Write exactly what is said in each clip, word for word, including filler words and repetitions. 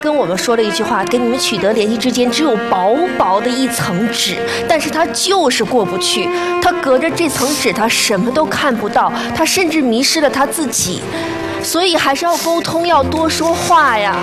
跟我们说了一句话，跟你们取得联系之间只有薄薄的一层纸，但是他就是过不去，他隔着这层纸，他什么都看不到，他甚至迷失了他自己，所以还是要沟通，要多说话呀。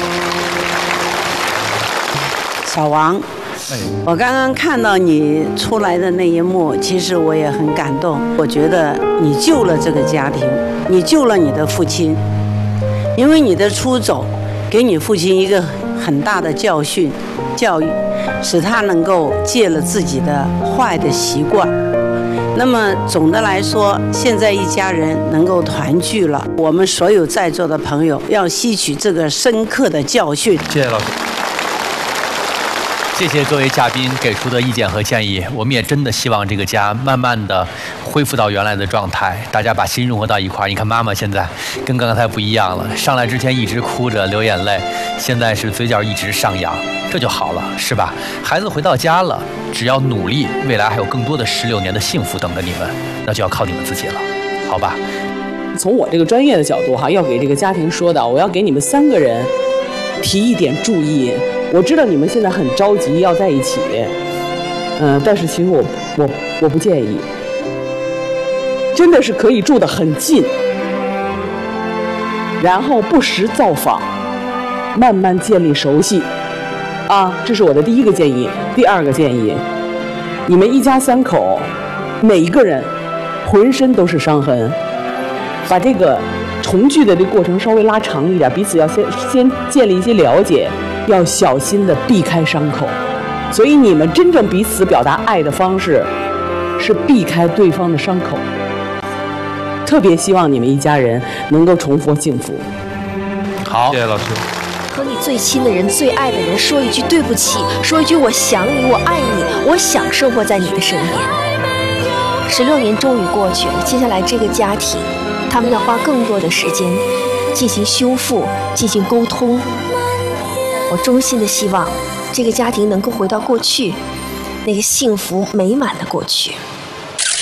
小王，我刚刚看到你出来的那一幕，其实我也很感动。我觉得你救了这个家庭，你救了你的父亲，因为你的出走给你父亲一个很大的教训教育，使他能够戒了自己的坏的习惯。那么总的来说，现在一家人能够团聚了，我们所有在座的朋友要吸取这个深刻的教训。 谢谢老师。谢谢各位嘉宾给出的意见和建议，我们也真的希望这个家慢慢的恢复到原来的状态，大家把心融合到一块儿。你看妈妈现在跟刚才不一样了，上来之前一直哭着流眼泪，现在是嘴角一直上扬，这就好了，是吧？孩子回到家了，只要努力，未来还有更多的十六年的幸福等着你们，那就要靠你们自己了，好吧？ 从我这个专业的角度哈，要给这个家庭说的，我要给你们三个人提一点注意。我知道你们现在很着急要在一起，嗯、呃，但是其实我我我不建议，真的是可以住得很近，然后不时造访，慢慢建立熟悉，啊，这是我的第一个建议。第二个建议，你们一家三口，每一个人浑身都是伤痕，把这个重聚的这个过程稍微拉长一点，彼此要先先建立一些了解。要小心地避开伤口，所以你们真正彼此表达爱的方式是避开对方的伤口。特别希望你们一家人能够重获幸福。 好， 谢谢老师。 和你最亲的人、最爱的人说一句对不起，说一句我想你，我爱你，我想生活在你的身边。十六年终于过去了，接下来这个家庭，他们要花更多的时间进行修复、进行沟通。我衷心的希望这个家庭能够回到过去，那个幸福美满的过去。